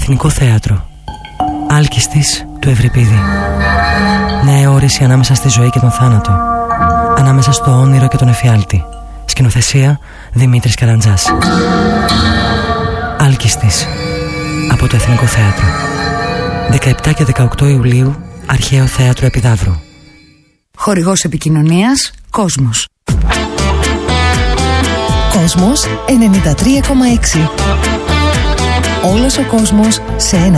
Εθνικό Θέατρο. Άλκιστης του Ευρυπίδη. Νέα όρηση ανάμεσα στη ζωή και τον θάνατο. Ανάμεσα στο όνειρο και τον εφιάλτη. Σκηνοθεσία Δημήτρης Καραντζάς. Άλκιστης από το Εθνικό Θέατρο. 17 και 18 Ιουλίου, Αρχαίο Θέατρο Επιδαύρου. Χορηγός επικοινωνίας Κόσμος. Κόσμος 93,6. Όλος ο κόσμος σε ένα